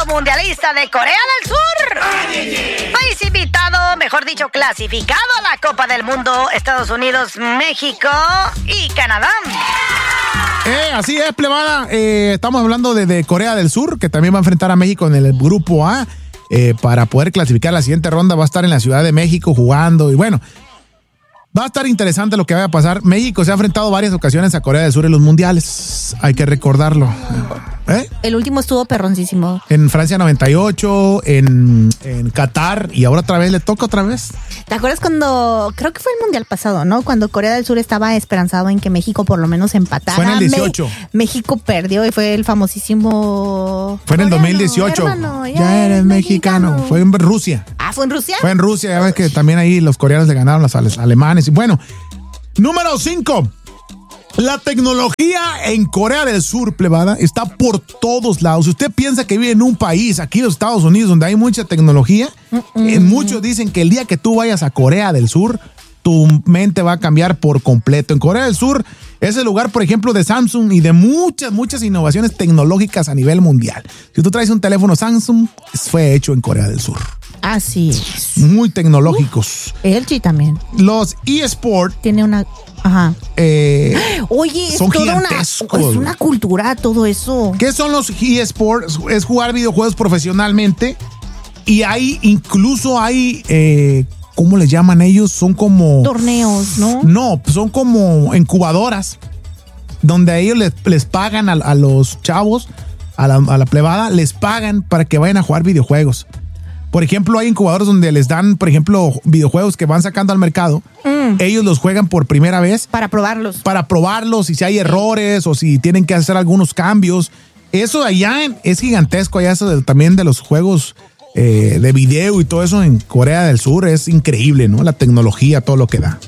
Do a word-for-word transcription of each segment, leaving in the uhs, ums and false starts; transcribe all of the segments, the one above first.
mundialista de Corea del Sur. País invitado, mejor dicho, clasificado a la Copa del Mundo, Estados Unidos, México y Canadá. Eh, así es, plebada. Eh, estamos hablando de, de Corea del Sur, que también va a enfrentar a México en el grupo A. Eh, para poder clasificar la siguiente ronda. Va a estar en la Ciudad de México jugando. Y bueno, va a estar interesante lo que vaya a pasar. México se ha enfrentado varias ocasiones a Corea del Sur en los mundiales. Hay que recordarlo. ¿Eh? El último estuvo perroncísimo. En Francia noventa y ocho, en, en Qatar, y ahora otra vez le toca otra vez. ¿Te acuerdas cuando, creo que fue el mundial pasado, ¿no? Cuando Corea del Sur estaba esperanzado en que México por lo menos empatara. Fue en el dieciocho. Me- México perdió y fue el famosísimo... Fue en el dos mil dieciocho. Hermano, ya, ya eres mexicano. mexicano. Fue en Rusia. Ah, ¿fue en Rusia? Fue en Rusia. Ya ves que también ahí los coreanos le ganaron a los alemanes. Y bueno, número cinco. La tecnología en Corea del Sur, plebada, está por todos lados. Si usted piensa que vive en un país, aquí en los Estados Unidos, donde hay mucha tecnología, mm-mm. eh, muchos dicen que el día que tú vayas a Corea del Sur, tu mente va a cambiar por completo. En Corea del Sur es el lugar, por ejemplo, de Samsung y de muchas, muchas innovaciones tecnológicas a nivel mundial. Si tú traes un teléfono Samsung, fue hecho en Corea del Sur. Así es. Muy tecnológicos. Uh, L G también. Los eSport. Tiene una... Ajá. Eh, Oye, es son toda una, gigantescos. es una cultura todo eso. ¿Qué son los eSports? Es jugar videojuegos profesionalmente y hay, incluso hay, eh, ¿cómo les llaman ellos? Son como... Torneos, ¿no? No, son como incubadoras donde a ellos les, les pagan a, a los chavos, a la, a la plebada, les pagan para que vayan a jugar videojuegos. Por ejemplo, hay incubadoras donde les dan, por ejemplo, videojuegos que van sacando al mercado. Mm. Ellos los juegan por primera vez. Para probarlos. Para probarlos, y si hay errores o si tienen que hacer algunos cambios. Eso allá es gigantesco, allá eso de, también de los juegos eh, de video y todo eso en Corea del Sur. Es increíble, ¿no? La tecnología, todo lo que da.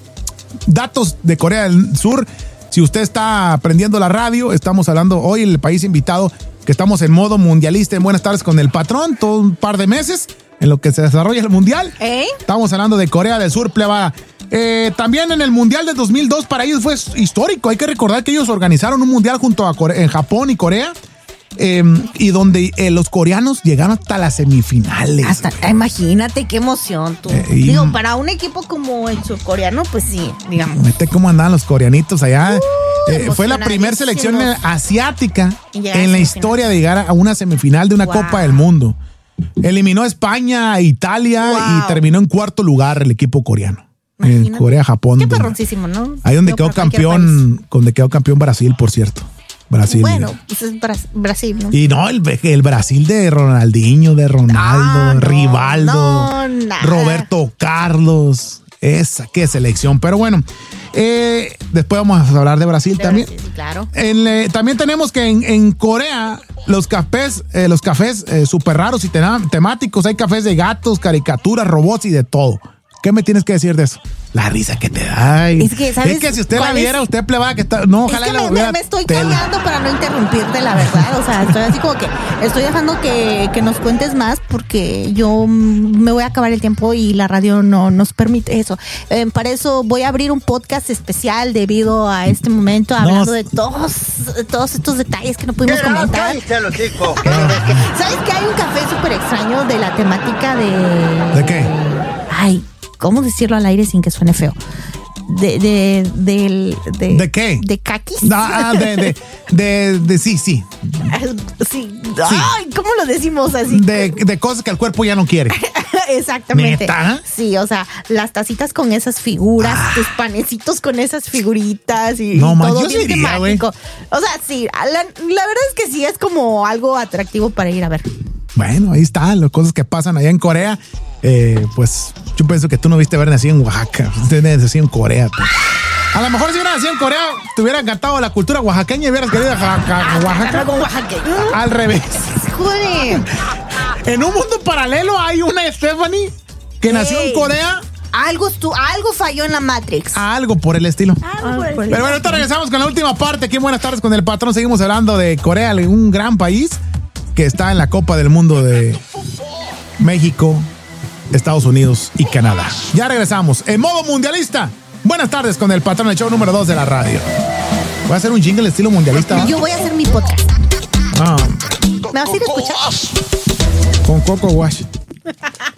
Datos de Corea del Sur. Si usted está aprendiendo la radio, estamos hablando hoy el país invitado, que estamos en modo mundialista en Buenas Tardes con el Patrón, todo un par de meses en lo que se desarrolla el mundial. ¿Eh? Estamos hablando de Corea del Sur, plebada. Eh, también en el mundial de dos mil dos para ellos fue histórico. Hay que recordar que ellos organizaron un mundial junto a Corea, en Japón y Corea. Eh, y donde eh, los coreanos llegaron hasta las semifinales. Hasta, imagínate qué emoción tú. Eh, Digo, para un equipo como el surcoreano, pues sí, digamos. Mete cómo andaban los coreanitos allá. Uh, eh, fue la primera selección asiática en la historia de llegar a una semifinal de una wow. Copa del Mundo. Eliminó a España, a Italia wow. y terminó en cuarto lugar el equipo coreano. Imagínate. En Corea, Japón. Qué perroncísimo, ¿no? Ahí donde quedó campeón, donde quedó campeón Brasil, por cierto. Brasil. Bueno, pues es Bra- Brasil, ¿no? Y no, el, el Brasil de Ronaldinho, de Ronaldo, ah, no, Rivaldo, no, Roberto Carlos. Esa, qué selección. Pero bueno, eh, después vamos a hablar de Brasil de también. Brasil, sí, claro. En, eh, también tenemos que en, en Corea los cafés, eh, los cafés eh, súper raros y tem- temáticos. Hay cafés de gatos, caricaturas, robots y de todo. ¿Qué me tienes que decir de eso? La risa que te da. Es que, ¿sabes? Es que si usted la viera, es? usted plebada que está. No, ojalá es que la me, viera. Me estoy callando para no interrumpirte, la verdad. O sea, estoy así como que estoy dejando que, que nos cuentes más porque yo me voy a acabar el tiempo y la radio no nos permite eso. Eh, para eso voy a abrir un podcast especial debido a este momento, hablando no. de todos, todos estos detalles que no pudimos Pero comentar. cállate, chico. ¿Sabes que hay un café súper extraño de la temática de. ¿De qué? Ay. ¿Cómo decirlo al aire sin que suene feo? De, de, de, de, ¿De qué? De caquis. Ah, de, de, de, de, sí, sí. Sí. Ay, ¿cómo lo decimos así? De, de cosas que el cuerpo ya no quiere. Exactamente. ¿Neta? Sí, o sea, las tacitas con esas figuras, ah. tus panecitos con esas figuritas y, no, y man, todo bien diría, temático. O sea, sí, la, la verdad es que sí es como algo atractivo para ir a ver. Bueno, ahí están las cosas que pasan allá en Corea. Eh, pues yo pienso que tú no viste haber nacido en Oaxaca, usted nacido en Corea. Pues. A lo mejor si hubiera nacido en Corea, te hubiera encantado la cultura oaxaqueña y hubieras querido a Oaxaca. Con Oaxaca. Al revés. Joder. En un mundo paralelo hay una Stephanie que hey. nació en Corea. Algo, tu, algo falló en la Matrix. Algo por el estilo. Algo por el Pero bueno, ahorita regresamos con la última parte. Aquí en Buenas Tardes con el Patrón. Seguimos hablando de Corea, un gran país que está en la Copa del Mundo de México, Estados Unidos y Canadá. Ya regresamos en modo mundialista. Buenas tardes con el Patrón, el show número dos de la radio. Voy a hacer un jingle estilo mundialista. Yo voy a hacer mi podcast. Ah. ¿Me vas a ir a escuchar? Coco Wash.